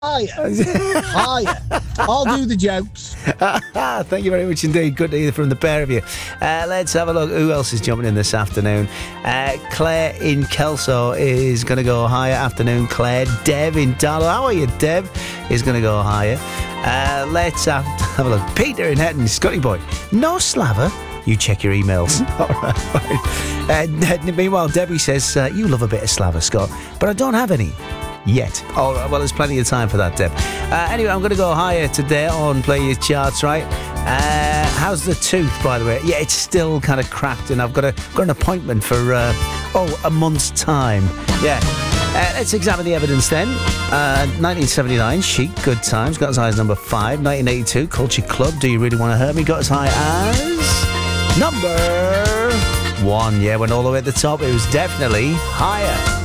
Higher. I'll do the jokes. Thank you very much indeed. Good to hear from the pair of you. Let's have a look. Who else is jumping in this afternoon? Claire in Kelso is going to go higher. Afternoon, Claire. Deb in Darlow. How are you, Deb? Is going to go higher. Let's have a look. Peter in Hetton, Scotty boy. No slaver. You check your emails. All right. Meanwhile, Debbie says, you love a bit of slaver, Scott, but I don't have any. Yet. All right, well, there's plenty of time for that, Deb. Anyway, I'm going to go higher today on Play Your Charts, right? How's the tooth, by the way? Yeah, it's still kind of cracked, and I've got an appointment for, a month's time. Yeah. Let's examine the evidence then. 1979, Chic, Good Times, got as high as number 5. 1982, Culture Club, Do You Really Want to Hurt Me, got as high as number 1. Yeah, went all the way at the top. It was definitely higher.